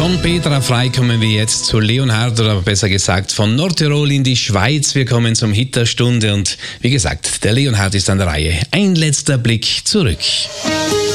Von Petra Frei kommen wir jetzt zu Leonhard, oder besser gesagt von Nordtirol in die Schweiz. Wir kommen zum Hit der Stunde und wie gesagt, der Leonhard ist an der Reihe. Ein letzter Blick zurück.